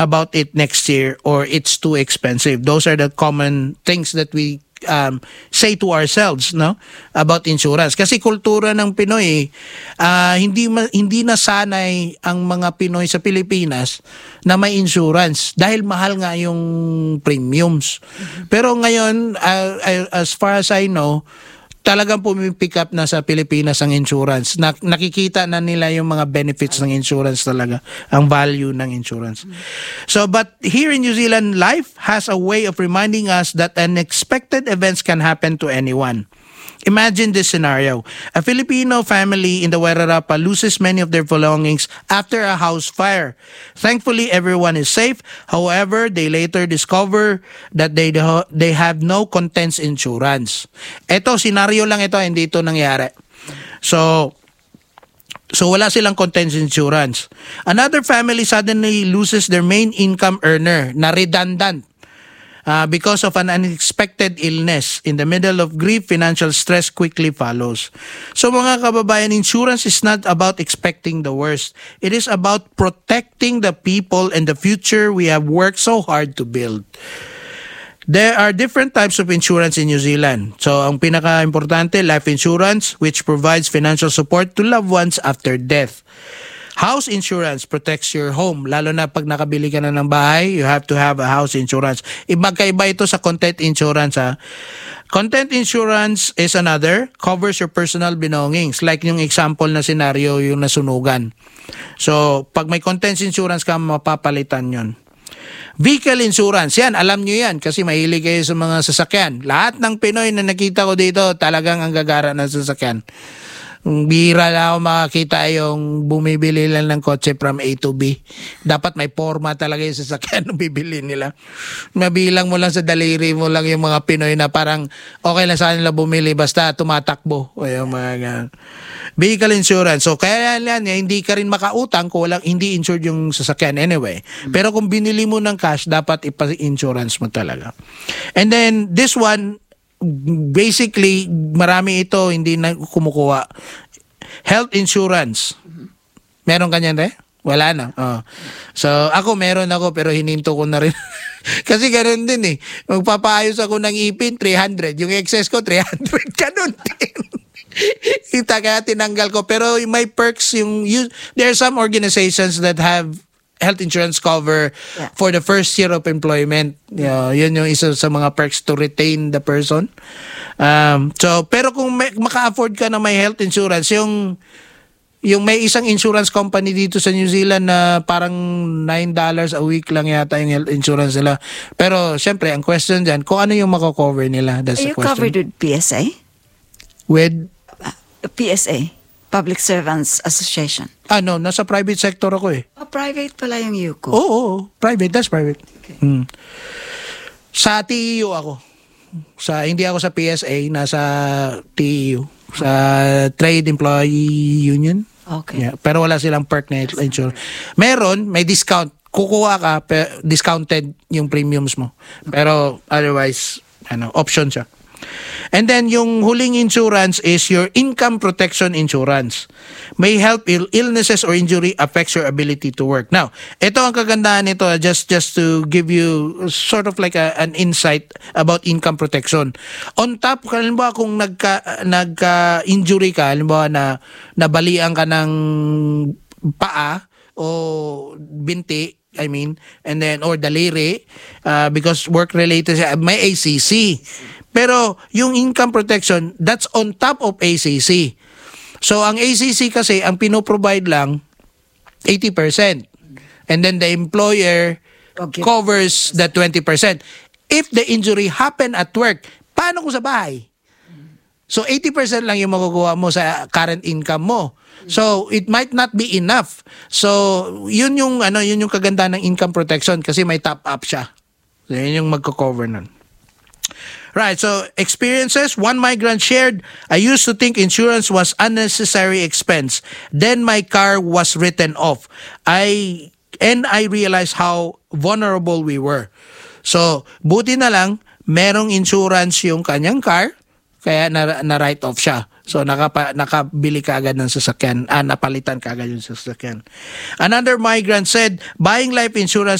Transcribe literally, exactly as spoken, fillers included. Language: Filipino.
about it next year or it's too expensive. Those are the common things that we um, say to ourselves, no, about insurance. Kasi kultura ng Pinoy, uh, hindi ma- hindi nasanay ang mga Pinoy sa Pilipinas na may insurance dahil mahal nga yung premiums. Mm-hmm. Pero ngayon, uh, as far as I know, talagang pumipick up na sa Pilipinas ang insurance. Nak- nakikita na nila yung mga benefits ng insurance talaga, ang value ng insurance. So, but here in New Zealand, life has a way of reminding us that unexpected events can happen to anyone. Imagine this scenario. A Filipino family in the Wairarapa loses many of their belongings after a house fire. Thankfully, everyone is safe. However, they later discover that they they have no contents insurance. Ito, scenario lang ito, hindi ito nangyari. So, So wala silang contents insurance. Another family suddenly loses their main income earner na redundant. Uh, because of an unexpected illness. In the middle of grief, financial stress quickly follows. So mga kababayan, insurance is not about expecting the worst. It is about protecting the people and the future we have worked so hard to build. There are different types of insurance in New Zealand. So ang pinaka-importante, life insurance, which provides financial support to loved ones after death. House insurance protects your home. Lalo na pag nakabili ka na ng bahay, you have to have a house insurance. Magkaiba ito sa content insurance. Ha? Content insurance is another, covers your personal belongings. Like yung example na scenario, yung nasunugan. So, pag may content insurance ka, mapapalitan yon. Vehicle insurance, yan, alam nyo yan kasi mahilig kayo sa mga sasakyan. Lahat ng Pinoy na nakita ko dito, talagang ang gagara ng sasakyan. Bihira na ako makakita yung bumibili lang ng kotse from A to B. Dapat may forma talaga yung sasakyan na bibili nila. Mabilang mo lang sa daliri mo lang yung mga Pinoy na parang okay lang sa kanila bumili basta tumatakbo. O yung mga vehicle insurance. So kaya yan, hindi ka rin makautang kung walang, hindi insured yung sasakyan anyway. Pero kung binili mo ng cash, dapat ipa-insurance mo talaga. And then this one, basically, marami ito hindi na kumukuha. Health insurance. Meron ka niyan, eh? Wala na. Oh. So, ako meron ako pero hininto ko na rin. Kasi ganoon din eh. Magpapaayos ako ng ipin, three hundred. Yung excess ko, three hundred. Ganun din. Kita kaya tinanggal ko. Pero may perks yung, you, there are some organizations that have health insurance cover yeah. for the first year of employment. Uh, yun yung isa sa mga perks to retain the person. Um, so, pero kung may, maka-afford ka na may health insurance, yung yung may isang insurance company dito sa New Zealand na parang nine dollars a week lang yata yung health insurance nila. Pero, syempre, ang question dyan, kung ano yung mako-cover nila. That's Are the you question. covered with P S A? With? Uh, P S A. Public Servants Association. Ah, no. Nasa private sector ako eh. Oh, private pala yung U C O. Oo, oo. Private. That's private. Okay. Hmm. Sa T E U ako. Sa Hindi ako sa P S A. Nasa T E U. Sa Trade Employee Union. Okay. Yeah. Pero wala silang perk na insurance. Meron, may discount. Kukuha ka, pero discounted yung premiums mo. Pero otherwise, ano, option siya. And then, yung huling insurance is your income protection insurance. May help ill- illnesses or injury affects your ability to work. Now, ito ang kagandahan nito, just just to give you sort of like a, an insight about income protection. On top, halimbawa kung nagka, nagka-injury ka, halimbawa na nabalian ka ng paa o binti, I mean, and then, or daliri, uh, because work-related siya, may A C C. Pero, yung income protection, that's on top of A C C. So, ang A C C kasi, ang pinoprovide lang, eighty percent. And then, the employer okay. covers the twenty percent. If the injury happen at work, paano kung sa bahay? So, eighty percent lang yung makukuha mo sa current income mo. So, it might not be enough. So, yun yung, ano, yun yung kagandahan ng income protection kasi may top-up siya. So, yun yung magko-cover nun. Right, so experiences, one migrant shared, I used to think insurance was unnecessary expense. Then my car was written off. I and I realized how vulnerable we were. So, buti na lang, merong insurance yung kanyang car, kaya na, na write off siya. So, nakapa, nakabili ka agad ng sasakyan, ah, napalitan ka agad yung sasakyan. Another migrant said, buying life insurance